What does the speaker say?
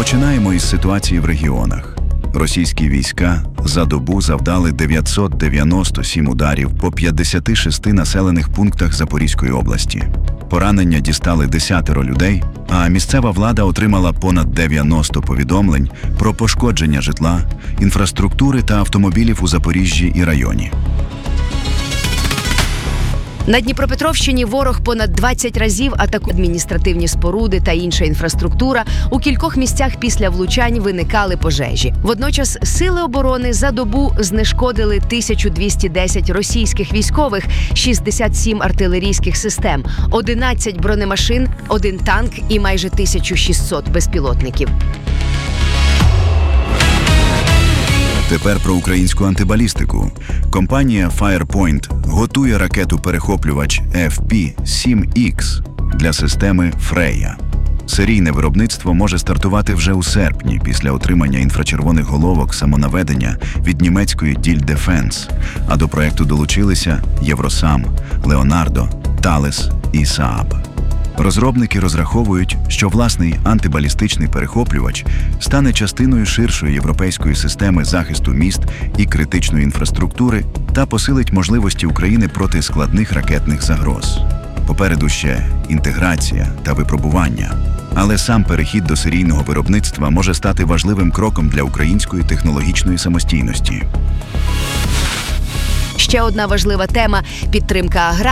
Починаємо із ситуації в регіонах. Російські війська за добу завдали 997 ударів по 56 населених пунктах Запорізької області. Поранення дістали 10 людей, а місцева влада отримала понад 90 повідомлень про пошкодження житла, інфраструктури та автомобілів у Запоріжжі і районі. На Дніпропетровщині ворог понад 20 разів атакував адміністративні споруди та інша інфраструктура. У кількох місцях після влучань виникали пожежі. Водночас сили оборони за добу знешкодили 1210 російських військових, 67 артилерійських систем, 11 бронемашин, 1 танк і майже 1600 безпілотників. Тепер про українську антибалістику. Компанія Firepoint готує ракету-перехоплювач FP-7X для системи Freya. Серійне виробництво може стартувати вже у серпні після отримання інфрачервоних головок самонаведення від німецької Diehl Defense, а до проекту долучилися Євросам, Leonardo, Thales і Saab. Розробники розраховують, що власний антибалістичний перехоплювач стане частиною ширшої європейської системи захисту міст і критичної інфраструктури та посилить можливості України проти складних ракетних загроз. Попереду ще інтеграція та випробування. Але сам перехід до серійного виробництва може стати важливим кроком для української технологічної самостійності. Ще одна важлива тема – підтримка аграріїв.